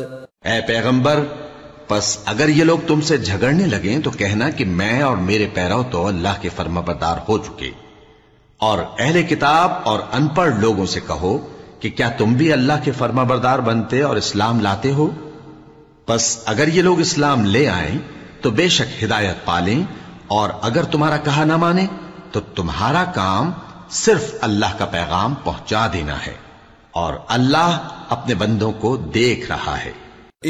ऐ पैगंबर, बस अगर ये लोग तुमसे झगड़ने लगे तो कहना कि मैं और मेरे पैरव तो अल्लाह के फर्माबरदार हो चुके। और अहले किताब और अनपढ़ लोगों से कहो कि क्या तुम भी अल्लाह के फर्माबरदार बनते और इस्लाम लाते हो? बस अगर ये लोग इस्लाम ले आए तो बेशक हिदायत पालें, और अगर तुम्हारा कहा ना माने तो तुम्हारा काम सिर्फ अल्लाह का पैगाम पहुंचा देना है, और अल्लाह अपने बंदों को देख रहा है।